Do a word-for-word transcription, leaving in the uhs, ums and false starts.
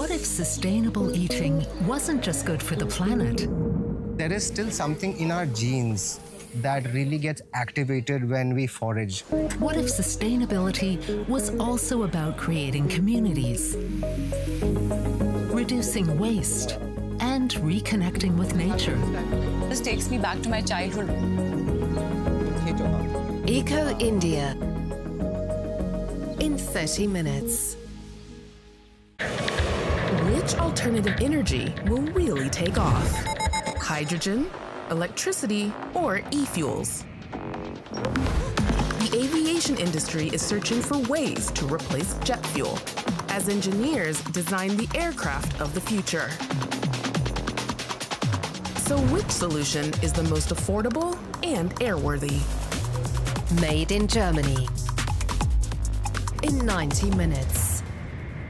What if sustainable eating wasn't just good for the planet? There is still something in our genes that really gets activated when we forage. What if sustainability was also about creating communities, reducing waste, and reconnecting with nature? This takes me back to my childhood. Eco India in thirty minutes. Which alternative energy will really take off? Hydrogen, electricity, or e-fuels? The aviation industry is searching for ways to replace jet fuel as engineers design the aircraft of the future. So which solution is the most affordable and airworthy? Made in Germany in ninety minutes.